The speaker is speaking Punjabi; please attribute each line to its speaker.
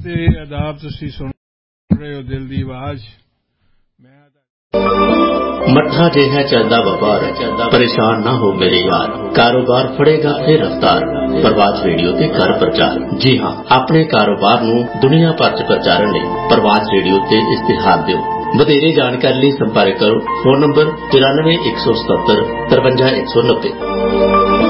Speaker 1: ਤੇ ਆਦਾਬ। ਤੁਸੀਂ ਸੁਣ ਰਹੇ ਹੋ ਦਿਲ ਦੀ ਆਵਾਜ਼।
Speaker 2: ਮੱਠਾ ਜਿਹਾ ਚੱਲਦਾ ਵਪਾਰ, ਪਰੇਸ਼ਾਨ ਨਾ ਹੋ ਮੇਰੇ ਯਾਰ, ਕਾਰੋਬਾਰ ਫੜੇਗਾ ਫਿਰ ਰਫ਼ਤਾਰ। ਪ੍ਰਵਾਜ ਰੇਡੀਓ ਤੇ ਕਰ ਪ੍ਰਚਾਰ। ਜੀ ਹਾਂ, ਆਪਣੇ ਕਾਰੋਬਾਰ ਨੂੰ ਦੁਨੀਆ ਭਰ ਚ ਪ੍ਰਚਾਰਨ ਲਈ ਪ੍ਰਵਾਜ ਰੇਡੀਓ ਤੇ ਇਸ਼ਤਿਹਾਰ ਦਿਓ। ਵਧੇਰੇ ਜਾਣਕਾਰੀ ਲਈ ਸੰਪਰਕ ਕਰੋ। Phone number 94 177 53 190।